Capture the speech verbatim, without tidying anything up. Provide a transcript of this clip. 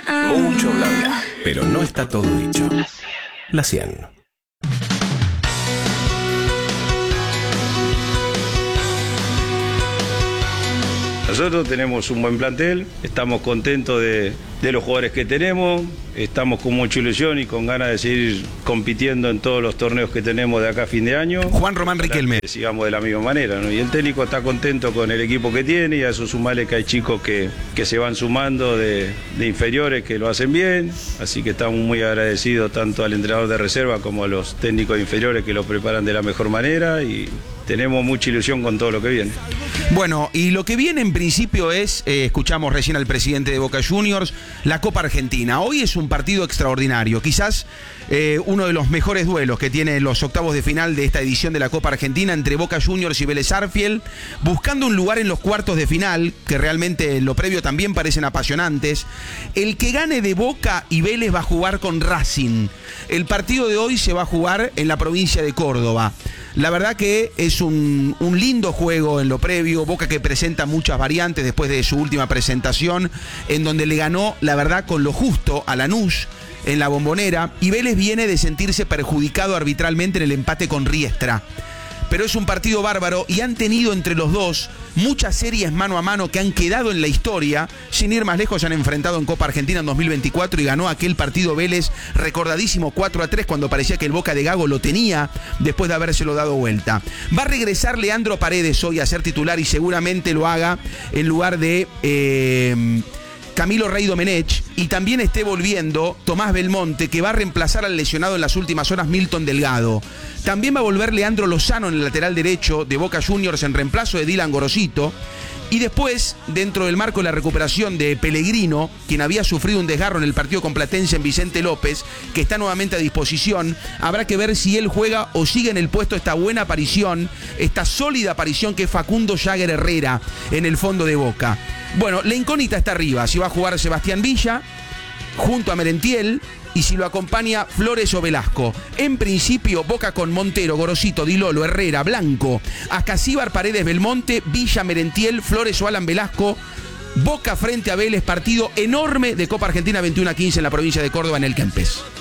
Mucho bla bla, pero no está todo dicho. La cien. Nosotros tenemos un buen plantel, estamos contentos de, de los jugadores que tenemos, estamos con mucha ilusión y con ganas de seguir compitiendo en todos los torneos que tenemos de acá a fin de año. Juan Román Riquelme. Sigamos de la misma manera, ¿no? Y el técnico está contento con el equipo que tiene y a eso sumarle que hay chicos que, que se van sumando de, de inferiores que lo hacen bien, así que estamos muy agradecidos tanto al entrenador de reserva como a los técnicos inferiores que lo preparan de la mejor manera y tenemos mucha ilusión con todo lo que viene. Bueno, y lo que viene en principio es, eh, escuchamos recién al presidente de Boca Juniors, la Copa Argentina. Hoy es un partido extraordinario, quizás eh, uno de los mejores duelos que tiene los octavos de final de esta edición de la Copa Argentina entre Boca Juniors y Vélez Sarsfield, buscando un lugar en los cuartos de final, que realmente en lo previo también parecen apasionantes. El que gane de Boca y Vélez va a jugar con Racing. El partido de hoy se va a jugar en la provincia de Córdoba. La verdad que es un, un lindo juego en lo previo, Boca que presenta muchas variantes después de su última presentación, en donde le ganó, la verdad, con lo justo a Lanús en la Bombonera, y Vélez viene de sentirse perjudicado arbitralmente en el empate con Riestra. Pero es un partido bárbaro y han tenido entre los dos muchas series mano a mano que han quedado en la historia. Sin ir más lejos, se han enfrentado en Copa Argentina en dos mil veinticuatro y ganó aquel partido Vélez recordadísimo cuatro a tres cuando parecía que el Boca de Gago lo tenía después de habérselo dado vuelta. Va a regresar Leandro Paredes hoy a ser titular y seguramente lo haga en lugar de Eh, Camilo Rey Domenech, y también esté volviendo Tomás Belmonte, que va a reemplazar al lesionado en las últimas horas Milton Delgado. También va a volver Leandro Lozano en el lateral derecho de Boca Juniors en reemplazo de Dylan Gorosito. Y después, dentro del marco de la recuperación de Pellegrino, quien había sufrido un desgarro en el partido con Platense en Vicente López, que está nuevamente a disposición, habrá que ver si él juega o sigue en el puesto esta buena aparición, esta sólida aparición que es Facundo Jagger Herrera en el fondo de Boca. Bueno, la incógnita está arriba, si va a jugar Sebastián Villa junto a Merentiel y si lo acompaña Flores o Velasco. En principio, Boca con Montero, Gorosito, Dilolo, Herrera, Blanco, Ascasíbar, Paredes, Belmonte, Villa, Merentiel, Flores o Alan Velasco. Boca frente a Vélez, partido enorme de Copa Argentina veintiuno a quince en la provincia de Córdoba en el Kempes.